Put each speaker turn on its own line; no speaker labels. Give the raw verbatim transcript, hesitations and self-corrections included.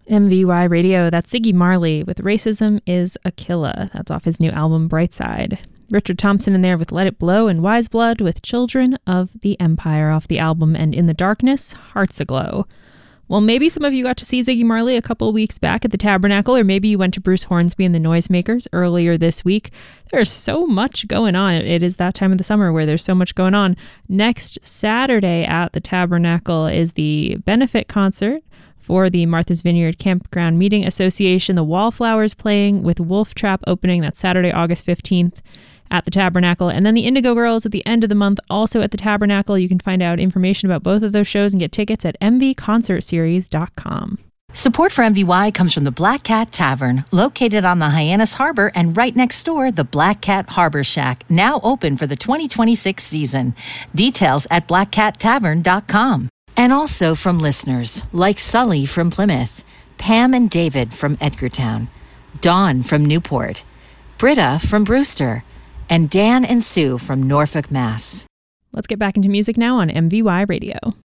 M V Y Radio, that's Ziggy Marley with Racism is a Killer. That's off his new album, Brightside. Richard Thompson in there with Let It Blow, and Wise Blood with Children of the Empire off the album, and In the Darkness, Hearts Aglow. Well, maybe some of you got to see Ziggy Marley a couple of weeks back at the Tabernacle, or maybe you went to Bruce Hornsby and the Noisemakers earlier this week. There's so much going on. It is that time of the summer where there's so much going on. Next Saturday at the Tabernacle is the benefit concert for the Martha's Vineyard Campground Meeting Association. The Wallflowers playing with Wolf Trap opening. That's Saturday, August fifteenth at the Tabernacle. And then the Indigo Girls at the end of the month, also at the Tabernacle. You can find out information about both of those shows and get tickets at m v concert series dot com.
Support for M V Y comes from the Black Cat Tavern, located on the Hyannis Harbor, and right next door, the Black Cat Harbor Shack, now open for the twenty twenty-six season. Details at black cat tavern dot com. And also from listeners like Sully from Plymouth, Pam and David from Edgartown, Dawn from Newport, Britta from Brewster, and Dan and Sue from Norfolk, Mass.
Let's get back into music now on M V Y Radio.